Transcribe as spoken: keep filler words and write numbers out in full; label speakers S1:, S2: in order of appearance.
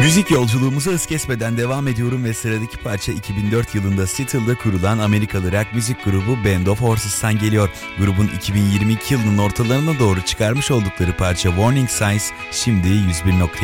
S1: Müzik yolculuğumuza hız kesmeden devam ediyorum ve sıradaki parça iki bin dört yılında Seattle'da kurulan Amerikalı rock müzik grubu Band of Horses'tan geliyor. Grubun iki bin yirmi iki yılının ortalarına doğru çıkarmış oldukları parça Warning Signs şimdi yüz bir nokta